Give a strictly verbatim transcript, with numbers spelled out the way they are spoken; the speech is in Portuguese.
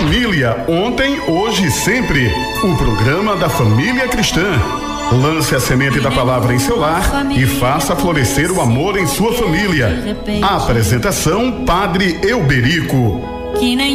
Família, ontem, hoje e sempre. O programa da família cristã. Lance a semente da palavra em seu lar e faça florescer o amor em sua família. A apresentação, Padre Euberico.